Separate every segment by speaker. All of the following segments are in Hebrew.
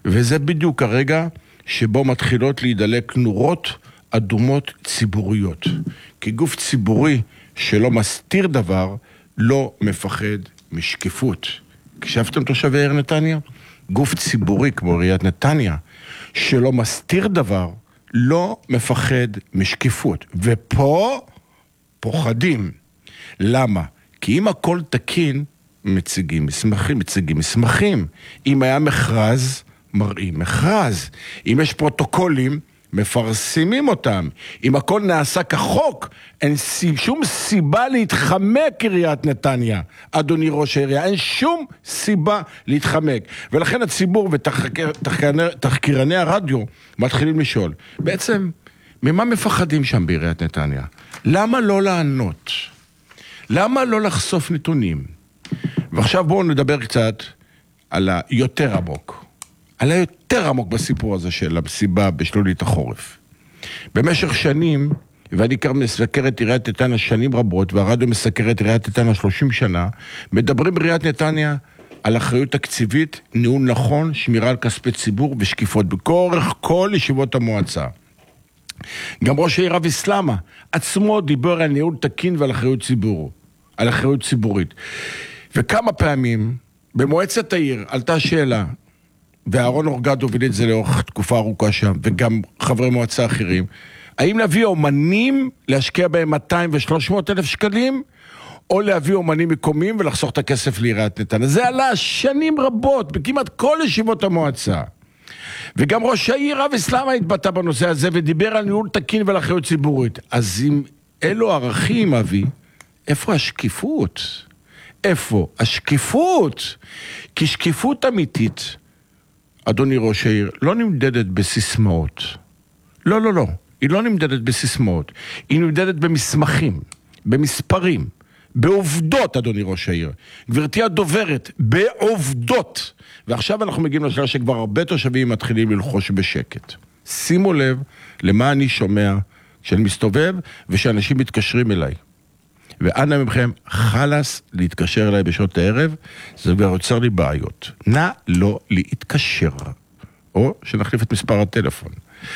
Speaker 1: וזה בדיוק הרגע שבו מתחילות להידלק נורות אדומות ציבוריות. כי גוף ציבורי שלא מסתיר דבר, לא מפחד משקיפות. הקשבתם תושבי העיר נתניה? גוף ציבורי כמו עיריית נתניה, שלא מסתיר דבר, לא מפחד משקיפות. ופה פוחדים. למה? כי אם הכל תקין, מציגים מסמכים. אם היה מכרז, מראים מכרז. אם יש פרוטוקולים, מפרסמים אותם. אם הכל נעשה כחוק, אין שום סיבה להתחמק עיריית נתניה. אדוני ראש העירייה, אין שום סיבה להתחמק. ולכן הציבור ותחקירני הרדיו מתחילים לשאול, בעצם, ממה מפחדים שם בעיריית נתניה? למה לא לענות? למה לא לחשוף נתונים? ועכשיו בואו נדבר קצת על היותר עמוק. על היותר עמוק בסיפור הזה של המסיבה בשלולית החורף. במשך שנים, ואני כאן מסקר את עיריית נתניה שנים רבות, והרדיו מסקר את עיריית נתניה 30 שנה, מדברים בעיריית נתניה על אחריות תקציבית, ניהול נכון, שמירה על כספי ציבור ושקיפות בכורך כל ישיבות המועצה. גם ראש העיר אבי סלמה עצמו דיבר על ניהול תקין ועל אחריות ציבור, על אחריות ציבורית. וכמה פעמים במועצת העיר עלתה שאלה, ואהרון אורגד הוביל את זה לאורך תקופה ארוכה שם, וגם חברי מועצה אחרים, האם להביא אומנים להשקיע בהם 200 ו-300 אלף שקלים, או להביא אומנים מקומיים ולחסוך את הכסף לעיריית נתניה. זה עלה שנים רבות, בכמעט כל ישיבות המועצה. וגם ראש העיר אבי סלמה התבטא בנושא הזה, ודיבר על ניהול תקין ועל אחריות ציבורית. אז אם אלו ערכים, אבי, איפה השקיפות? איפה השקיפות? כי שקיפות אמיתית, אדוני ראש העיר, לא נמדדת בסיסמאות. לא. היא לא נמדדת בסיסמאות. היא נמדדת במסמכים, במספרים, בעובדות, אדוני ראש העיר. גברתי הדוברת, בעובדות. ועכשיו אנחנו מגיעים לשאלה שכבר הרבה תושבים מתחילים ללחוש בשקט. שימו לב למה אני שומע כשאני מסתובב ושאנשים מתקשרים אליי. ואנה מכם חלס להתקשר אליי בשעות הערב, זה כבר יוצר לי בעיות. נא לא להתקשר. או שנחליף את מספר הטלפון.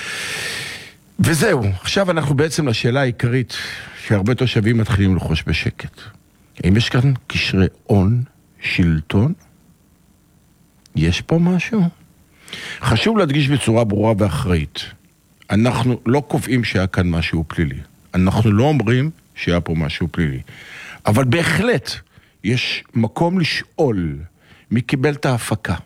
Speaker 1: וזהו, עכשיו אנחנו בעצם לשאלה העיקרית שהרבה תושבים מתחילים ללחוש בשקט. האם יש כאן קשרי הון, שלטון? יש פה משהו? חשוב להדגיש בצורה ברורה ואחראית. אנחנו לא קובעים שהיה כאן משהו פלילי. אנחנו לא אומרים שהיה פה משהו פלילי. אבל בהחלט יש מקום לשאול מי קיבל את ההפקה.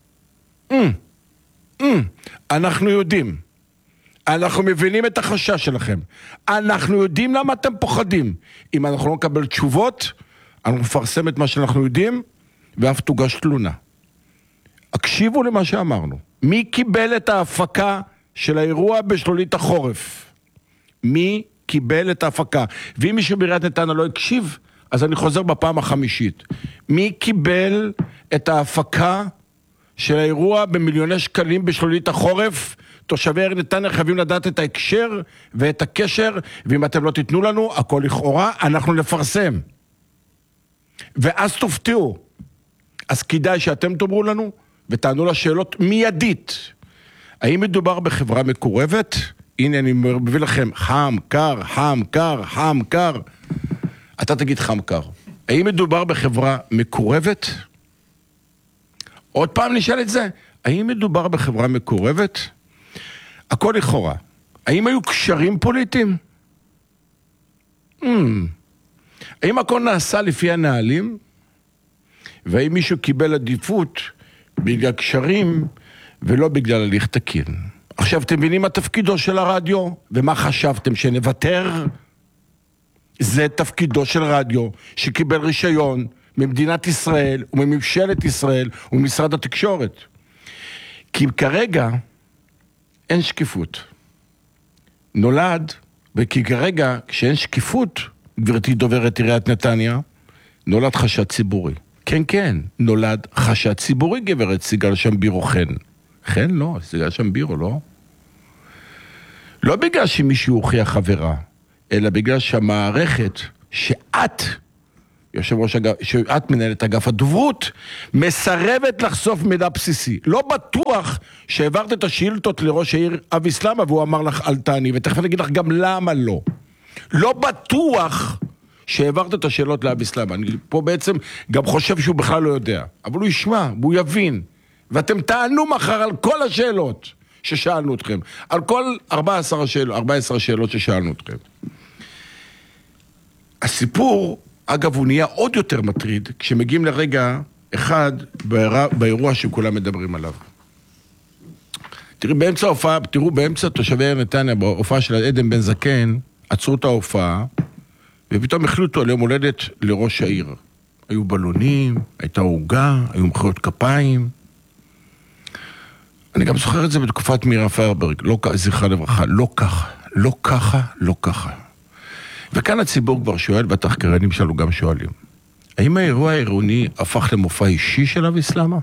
Speaker 1: אנחנו יודעים. אנחנו מבינים את החשש שלכם. אנחנו יודעים למה אתם פוחדים. אם אנחנו לא נקבל תשובות, אנחנו נפרסם את מה שאנחנו יודעים, ואף תוגש תלונה. הקשיבו למה שאמרנו. מי קיבל את ההפקה של האירוע בשלולית החורף? מי קיבל את ההפקה? ואם מישהו בעיריית נתניה לא הקשיב, אז אני חוזר בפעם החמישית. מי קיבל את ההפקה של האירוע במיליוני שקלים בשלולית החורף? תושבי העיר נתניה חייבים לדעת את ההקשר ואת הקשר, ואם אתם לא תיתנו לנו, הכל לכאורה, אנחנו נפרסם. ואז תופתעו. אז כדאי שאתם תאמרו לנו, ותענו לשאלות מיידית. האם מדובר בחברה מקורבת? הנה אני מביא לכם חם, קר, חם, קר, חם, קר. אתה תגיד חם, קר. האם מדובר בחברה מקורבת? עוד פעם נשאל את זה. האם מדובר בחברה מקורבת? הכל לכאורה. האם היו קשרים פוליטיים? האם הכל נעשה לפי הנהלים? והאם מישהו קיבל עדיפות בגלל קשרים ולא בגלל הליך תקין? עכשיו אתם מבינים מה תפקידו של הרדיו? ומה חשבתם שנוותר? זה תפקידו של רדיו שקיבל רישיון ממדינת ישראל ומממשלת ישראל וממשרד התקשורת. כי כרגע אין שקיפות. נולד, וכי כרגע כשאין שקיפות, גברתי דוברת עיריית נתניה, נולד חשד ציבורי. כן, נולד חשד ציבורי, גברת סיגל שמבירו חן. חן? לא, סיגל שמבירו, לא? לא בגלל שמישהו הוכיח חברה, אלא בגלל שהמערכת שאת יושב ראש אגף, שאת מנהלת אגף הדוברות, מסרבת לחשוף מידע בסיסי. לא בטוח שהעברת את השאילתות לראש העיר אבי סלמה, והוא אמר לך אל תעני, ותכף אני אגיד לך גם למה לא. לא בטוח שהעברת את השאלות לאבי סלמה. אני פה בעצם גם חושב שהוא בכלל לא יודע, אבל הוא ישמע, והוא יבין, ואתם תענו מחר על כל השאלות ששאלנו אתכם, על כל 14 השאלות ששאלנו אתכם. הסיפור, אגב, הוא נהיה עוד יותר מטריד כשמגיעים לרגע אחד באירוע שכולם מדברים עליו. תראו באמצע תושבי נתניה, בהופעה של עדן בן זקן, עצרו את ההופעה, ופתאום החליטו על יום הולדת לראש העיר. היו בלונים, הייתה עוגה, היו מחיאות כפיים. אני גם זוכר את זה בתקופת מירה פיירברג, זכרה לברכה, לא ככה. וכאן הציבור כבר שואל, והתחקרנים שלנו גם שואלים, האם האירוע העירוני הפך למופע אישי של אבי סלמה?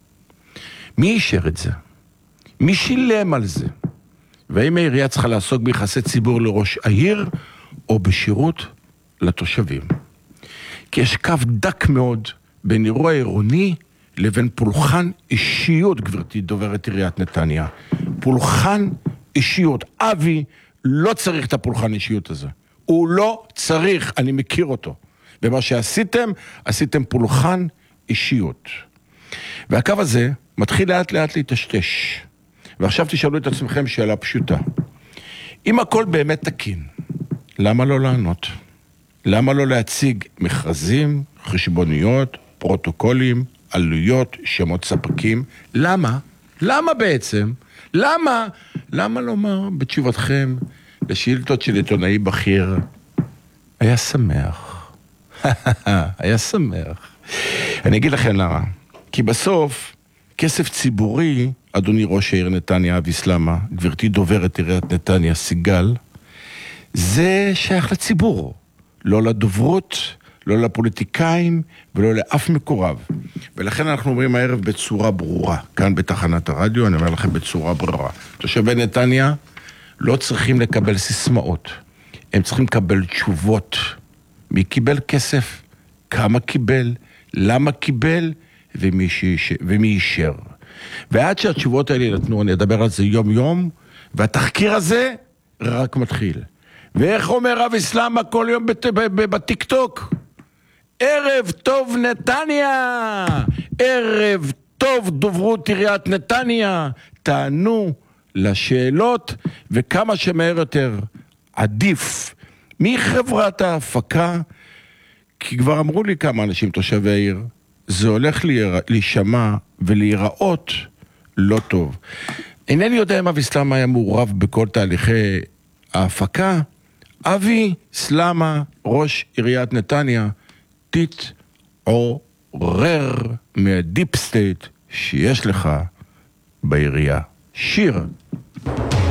Speaker 1: מי אישר את זה? מי שילם על זה? והאם העירייה צריכה לעסוק ביחסי ציבור לראש העיר, או בשירות לתושבים? כי יש קו דק מאוד בין אירוע עירוני לבין פולחן אישיות, גברתי דוברת עיריית נתניה. פולחן אישיות. אבי לא צריך את הפולחן אישיות הזה. הוא לא צריך, אני מכיר אותו. ומה עשיתם פולחן אישיות. והקו הזה מתחיל לאט לאט להתשתש. ועכשיו תשאלו את עצמכם שאלה פשוטה. אם הכל באמת תקין, למה לא לענות? למה לא להציג מכרזים, חשבוניות, פרוטוקולים, עלויות, שמות ספקים? למה? למה בעצם? למה לומר בתשובתכם לשאילתות של עיתונאי בכיר? היה שמח. היה שמח. אני אגיד לכם למה. כי בסוף, כסף ציבורי, אדוני ראש העיר נתניה, אבי סלמה, גברתי דוברת עיריית נתניה, סיגל, זה שייך לציבור. לא לדוברות, לא לפוליטיקאים ולא לאף מקורב. ולכן אנחנו אומרים הערב בצורה ברורה, כאן בתחנת הרדיו, אני אומר לכם בצורה ברורה. תושבי נתניה לא צריכים לקבל סיסמאות, הם צריכים לקבל תשובות. מי קיבל כסף, כמה קיבל, למה קיבל ומי אישר. ועד שהתשובות האלה נתנו, אני אדבר על זה יום יום, והתחקיר הזה רק מתחיל. ואיך אומר אבי סלמה כל יום בטיקטוק? ערב טוב נתניה, ערב טוב דוברות עיריית נתניה, תענו לשאלות וכמה שמהר יותר עדיף מחברת ההפקה, כי כבר אמרו לי כמה אנשים תושבי העיר, זה הולך להישמע ולהיראות לא טוב. אינני יודע אם אבי סלמה היה מעורב בכל תהליכי ההפקה. אבי סלמה, ראש עיריית נתניה, תתעורר מהדיפ סטייט שיש לך בעירייה. שיר